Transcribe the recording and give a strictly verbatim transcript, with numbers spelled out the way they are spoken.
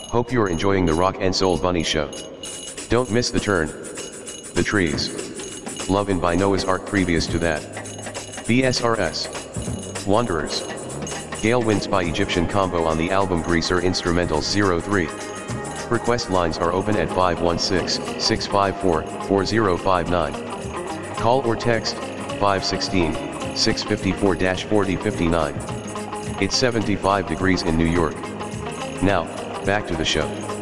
Hope you're enjoying the Rock and Soul Bunny Show. Don't miss the turn. The Trees. Love in by Noah's Ark previous to that. B S R S. Wanderers. Gale Winds by Egyptian Combo on the album Greaser Instrumentals zero three. Request lines are open at five one six, six five four, four zero five nine. Call or text, five one six, six five four, four zero five nine. It's seventy-five degrees in New York. Now, back to the show.